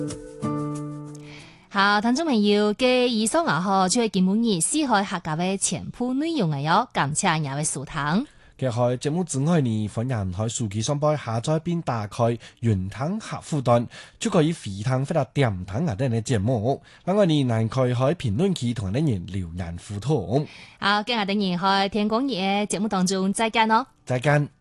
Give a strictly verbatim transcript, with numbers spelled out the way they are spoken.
好，聽眾朋友嘅以上啊，嗬，就係今晡日四海客家嘅全部內容嚟咗，感謝兩位收聽。 嘅喺節目之外呢，歡迎喺手機上邊下載並打開雲聽客戶端，就可以回聽或者點聽我哋嘅節目。另外呢，還可以喺評論區同啲人留言互動。 好，今日等人喺天光夜節目當中再見咯， 再見。